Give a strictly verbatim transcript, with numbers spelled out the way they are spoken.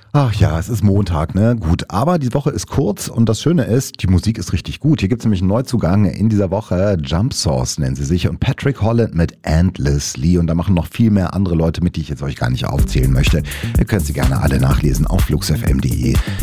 Ach ja, es ist Montag, ne? Gut, aber die Woche ist kurz und das Schöne ist, die Musik ist richtig gut. Hier gibt's nämlich einen Neuzugang in dieser Woche. Jump Source nennen sie sich und Patrick Holland mit Endlessly. Und da machen noch viel mehr andere Leute mit, die ich jetzt euch gar nicht aufzählen möchte. Ihr könnt sie gerne alle nachlesen auf flux f m punkt de.